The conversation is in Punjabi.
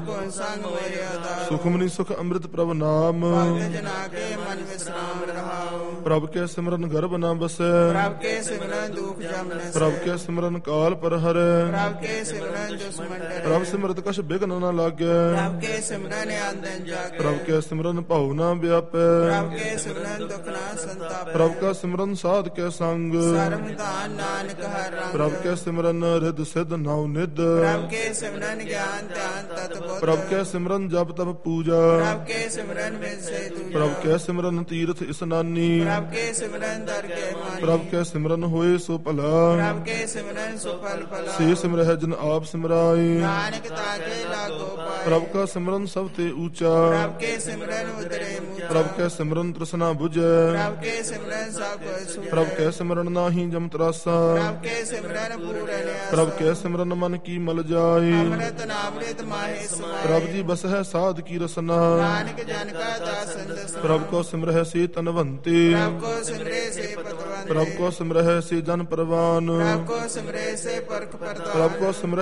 ਸੰਗ ਹੋਏ ਆਧਾਰ। ਸੁਖਮਨੀ ਸੁਖ ਅੰਮ੍ਰਿਤ ਪ੍ਰਭ ਨਾਮ। ਭਗਤ ਜਨਾ ਕੇ ਮਨ ਵਿਸਰਾਮ ਰਹਾਉ। ਪ੍ਰਭ ਕੇ ਸਿਮਰਨ ਗਰਭ ਨਾ ਬਸੈ। ਪ੍ਰਭ ਕੇ ਸਿਮਰਨ ਦੁਖ ਜਮ ਨਸੈ। ਪ੍ਰਭ ਕੇ ਸਿਮਰਨ ਕਾਲ ਪਰ ਹਰੈ। ਪ੍ਰਭ ਕੇ ਸਿਮਰਨ ਦੁਸ਼ਮਨ ਡਰੈ। ਪ੍ਰਭ ਸਿਮਰਤ ਕਛ ਬਿਘਨ ਨਾ ਲਾਗੈ। ਪ੍ਰਭ ਕੇ ਸਿਮਰਨ ਆਨੰਦ ਜਾਗੈ। ਪ੍ਰਭ ਕੇ ਸਿਮਰਨ ਭਉ ਨਾ ਵਿਆਪੈ। ਪ੍ਰਭ ਕੇ ਸਿਮਰਨ ਦੁਖ ਨਾ ਸੰਤਾਪੈ। ਪ੍ਰਭ ਕਾ ਸਿਮਰਨ ਸਾਧ ਕੇ ਸੰਗ। ਸਰਮ ਧਾਨ ਨਾਨਕ ਹਰ ਰੰਗ। ਪ੍ਰਭ ਕੇ ਸਿਮਰਨ ਰਿਦ ਸਿਧ ਨਉ ਨਿਧ। ਪ੍ਰਭ ਕੇ ਸਿਮਰਨ ਗਿਆਨ ਧਿਆਨ ਤਤ ਬੁੱਧ। ਪ੍ਰਭ ਕੇ ਸਿਮਰਨ ਜਪ ਤਪ ਪੂਜਾ। ਪ੍ਰਭ ਕੇ ਸਿਮਰਨ ਵਿੱਚ ਸੇ ਤੂਜਾ। ਪ੍ਰਭ ਕੇ ਸਿਮਰਨ ਤੀਰਥ ਇਸਨਾਨੀ। ਪ੍ਰਭ ਕੇ ਸਿਮਰਨ ਦਰ ਕੇ ਮਾਨੀ। ਪ੍ਰਭ ਕੇ ਸਿਮਰਨ ਹੋਏ ਸੋ ਭਲਾ। ਪ੍ਰਭ ਕੇ ਸਿਮਰਨ ਸੁਫਲ ਫਲਾ। ਸੇ ਸਿਮਰਹਿ ਜਨ ਆਪ ਸਿਮਰਾਈ। ਨਾਨਕ ਤਾਕੇ ਲਾਗੋ ਪਾਏ। ਪ੍ਰਭ ਕਾ ਸਿਮਰਨ ਸਭ ਤੇ ਊਚਾ। ਪ੍ਰਭ ਕੇ ਸਿਮਰਨ ਉਤਰੇ ਮੂਚਾ। ਪ੍ਰਭ ਕੇ ਸਿਮਰਨ ਤ੍ਰਿਸ਼ਨਾ ਬੁਝੈ। ਪ੍ਰਭ ਕੇ ਸਿਮਰਨ ਸਭ ਕੋਇ ਸੂਝੈ। ਪ੍ਰਭ ਕੇ ਸਿਮਰਨ ਨਾਹੀ ਜਮ ਤਰਾਸਾ। ਪ੍ਰਭ ਕੇ ਸਿਮਰਨ ਪੂਰਨ ਆਸਾ। ਪ੍ਰਭ ਕੇ ਸਿਮਰਨ ਮਨ ਕੀ ਮਲ ਜਾਏ। ਅੰਮ੍ਰਿਤ ਨਾਮ੍ਰਿਤ ਮਾਹੇ ਸਮਾਏ। ਪ੍ਰਭ ਜੀ ਬਸਹਿ ਸਾਧ ਕੀ ਰਸਨਾ। ਨਾਨਕ ਜਨ ਕਾ ਦਾਸਨ ਦਸਨਾ। ਪ੍ਰਭ ਕੋ ਸਿਮਰਹਿ ਸੇ ਤਨਵੰਤੀ। ਪ੍ਰਭ ਕੋ ਸਿਮਰੇ ਸੇ ਪਤਵੰਤੇ। ਪ੍ਰਭ ਕੋ ਸਿਮਰਹਿ ਸੇ ਜਨ ਪਰਵਾਨ। ਪ੍ਰਭ ਕੋ ਸਿਮਰੇ ਸੇ ਪਰਖ ਪਰਤਾਨ। ਪ੍ਰਭ ਕੋ ਸਿਮਰਹਿ